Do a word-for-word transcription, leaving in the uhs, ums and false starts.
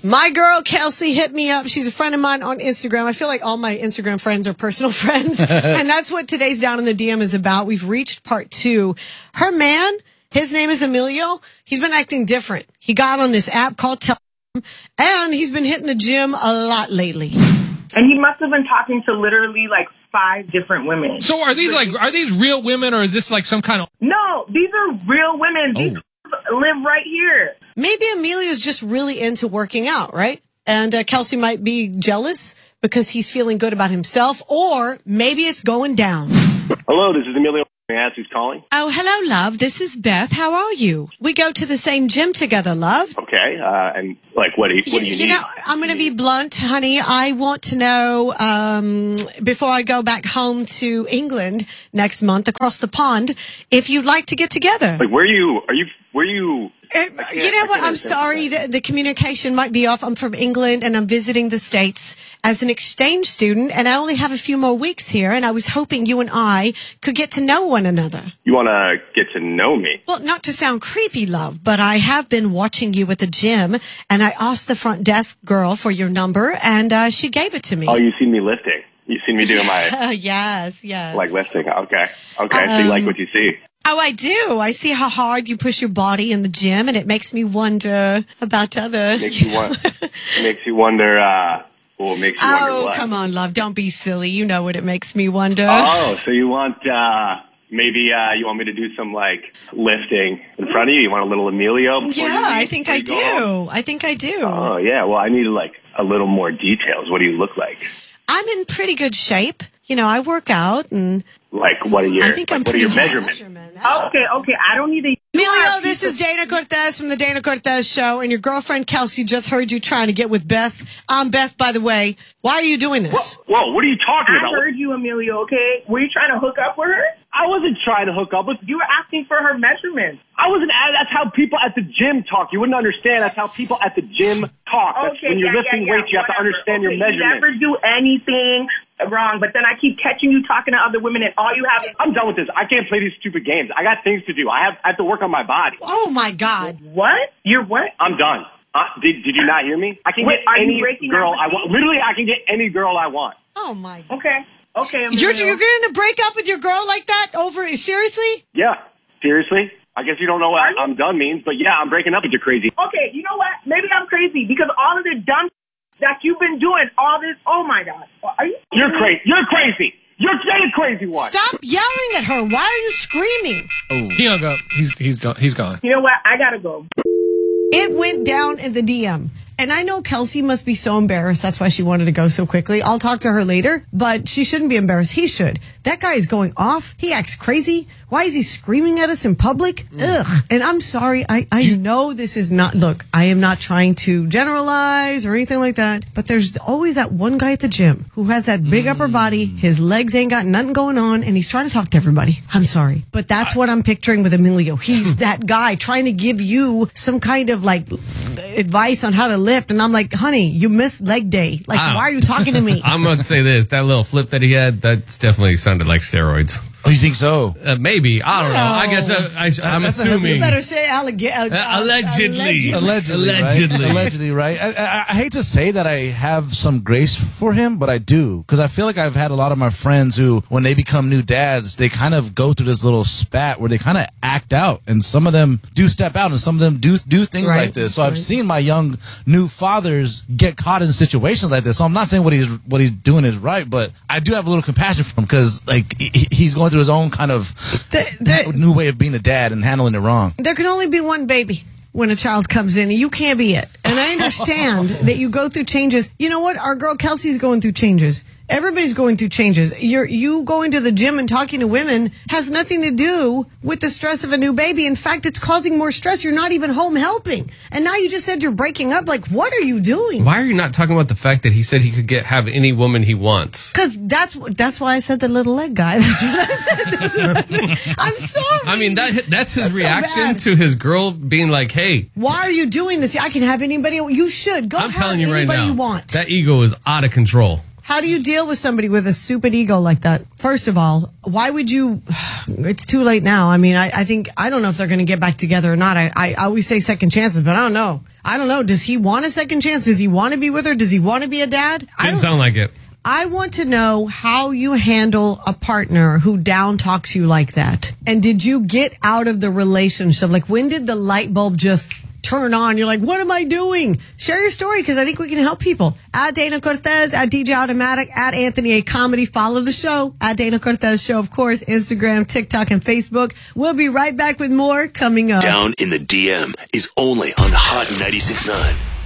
My girl, Kelsey, hit me up. She's a friend of mine on Instagram. I feel like all my Instagram friends are personal friends. And that's what today's Down in the D M is about. We've reached part two. Her man, his name is Emilio. He's been acting different. He got on this app called Telegram, and he's been hitting the gym a lot lately. And he must have been talking to literally like five different women. So are these like, are these real women, or is this like some kind of... No, these are real women. These Oh. live right here. Maybe Emilio's just really into working out, right? And uh, Kelsey might be jealous because he's feeling good about himself, or maybe it's going down. Hello, this is Emilio. May I ask who's calling? Oh, hello, love. This is Beth. How are you? We go to the same gym together, love. Okay, uh, and like, what do you, what do you, you need? know, I'm going to be blunt, honey. I want to know, um, before I go back home to England next month across the pond, if you'd like to get together. Like, where are you? Are you? Where are you? Uh, you know what? I'm sorry. The, the communication might be off. I'm from England and I'm visiting the States as an exchange student, and I only have a few more weeks here, and I was hoping you and I could get to know one another. You want to get to know me? Well, not to sound creepy, love, but I have been watching you at the gym, and I asked the front desk girl for your number, and uh, she gave it to me. Oh, you've seen me lifting. You've seen me doing my, yes, yes. like, lifting. Okay. Okay, so you like what you see. Oh, I do. I see how hard you push your body in the gym, and it makes me wonder about other... Makes you, want, makes you wonder, uh... Well, it makes you wonder Oh, what. come on, love. Don't be silly. You know what it makes me wonder. Oh, so you want, uh... Maybe uh, you want me to do some, like, lifting in front of you? You want a little Emilio? Yeah, you I think I go home? do. I think I do. Oh, yeah. Well, I need, like, a little more details. What do you look like? I'm in pretty good shape. You know, I work out, and... Like, what are your, I think like, I'm what are your pretty measurements? Okay, okay. I don't need to. Emilio, this is Dana Cortez from the Dana Cortez Show, and your girlfriend Kelsey just heard you trying to get with Beth. I'm Beth, by the way. Why are you doing this? Whoa, whoa, what are you talking I about? heard you, Emilio, okay? Were you trying to hook up with her? I wasn't trying to hook up with you. You were asking for her measurements. I wasn't. That's how people at the gym talk. You wouldn't understand. That's how people at the gym talk. That's Okay, when you're yeah, lifting yeah, yeah, weights, you have to whatever. understand your Okay, measurements. You never do anything wrong, but then I keep catching you talking to other women, and all you have is... I'm done with this. I can't play these stupid games. I got things to do. I have, I have to work on my body. Oh, my God. What? You're what? I'm done. Uh, did Did you not hear me? I can Wait, get are you any breaking girl up with I me? want. Literally, I can get any girl I want. Oh, my God. Okay. Okay, Emilio. You're, you're going to break up with your girl like that over... Seriously? Yeah. Seriously? I guess you don't know what Are you- I'm done means, but yeah, I'm breaking up with you crazy. Okay, you know what? Maybe I'm crazy because all of the dumb that you've been doing, all this... Oh, my God. Are you... You're crazy. You're crazy. You're the crazy one. Stop yelling at her. Why are you screaming? Oh, he hung up. He's he's done. He's gone. You know what? I gotta go. It went down in the D M. And I know Kelsey must be so embarrassed. That's why she wanted to go so quickly. I'll talk to her later, but she shouldn't be embarrassed. He should. That guy is going off. He acts crazy. Why is he screaming at us in public? Mm. Ugh. And I'm sorry. I, I know this is not, look, I am not trying to generalize or anything like that, but there's always that one guy at the gym who has that big mm. upper body. His legs ain't got nothing going on, and he's trying to talk to everybody. I'm sorry. But that's what I'm picturing with Emilio. He's that guy trying to give you some kind of like advice on how to lift, and I'm like, honey, you missed leg day. Like, Wow. why are you talking to me? I'm going to say this. That little flip that he had, that's definitely sounded like steroids. Oh, you think so? Uh, maybe. I don't know. I guess uh, I, I'm That's a assuming. You better say alleg- uh, Uh, allegedly. Allegedly, Allegedly. right? Allegedly, right? I, I, I hate to say that I have some grace for him, but I do, because I feel like I've had a lot of my friends who, when they become new dads, they kind of go through this little spat where they kind of act out, and some of them do step out, and some of them do do things Right. like this. So Right. I've seen my young new fathers get caught in situations like this. So I'm not saying what he's what he's doing is right, but I do have a little compassion for him because, like, he, he's going through his own kind of The- the- new way of being a dad and handling it wrong. There can only be one baby when a child comes in, and you can't be it. And I understand that you go through changes. You know what? Our girl Kelsey's going through changes. Everybody's going through changes. You're, you going to the gym and talking to women has nothing to do with the stress of a new baby. In fact, it's causing more stress. You're not even home helping. And now you just said you're breaking up. Like, what are you doing? Why are you not talking about the fact that he said he could get have any woman he wants? Because that's, that's why I said the little leg guy. That's what I meant. That's what I meant. I'm sorry. I mean, that that's his That's so reaction bad. to his girl being like, hey, Why are you doing this? I can have anybody. You should. Go I'm have telling you right anybody now, you want. that ego is out of control. How do you deal with somebody with a stupid ego like that? First of all, why would you? It's too late now. I mean, I, I think, I don't know if they're going to get back together or not. I, I always say second chances, but I don't know. I don't know. Does he want a second chance? Does he want to be with her? Does he want to be a dad? I Didn't don't- sound like it. I want to know how you handle a partner who down talks you like that. And did you get out of the relationship? Like, when did the light bulb just turn on? You're like, what am I doing? Share your story, because I think we can help people. At Dana Cortez, at D J Automatic, at Anthony A. Comedy. Follow the show. At Dana Cortez Show, of course. Instagram, TikTok, and Facebook. We'll be right back with more coming up. Down in the D M is only on Hot ninety-six point nine.